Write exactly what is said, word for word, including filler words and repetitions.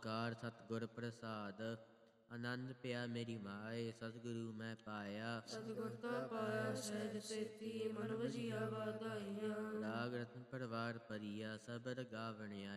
ਓਂਕਾਰ ਸਤਿਗੁਰ ਪ੍ਰਸਾਦ। ਆਨੰਦ ਪਿਆ ਮੇਰੀ ਮਾਏ, ਸਤਿਗੁਰੂ ਮੈਂ ਪਾਇਆ। ਸਤਿਗੁਰ ਤਾਂ ਪਾਇਆ ਸਹਿਜ ਸੇਤੀ, ਮਨ ਵਜੀਆ ਵਾਧਾਈਆਂ। ਰਾਗ ਰਤਨ ਪਰਵਾਰ ਭਰੀਆ, ਸਬਦ ਗਾਵਣ ਆਇਆ।